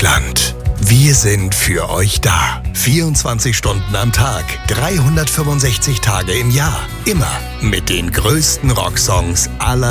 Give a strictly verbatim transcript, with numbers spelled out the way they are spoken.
Deutschland. Wir sind für euch da. vierundzwanzig Stunden am Tag, dreihundertfünfundsechzig Tage im Jahr. Immer mit den größten Rocksongs aller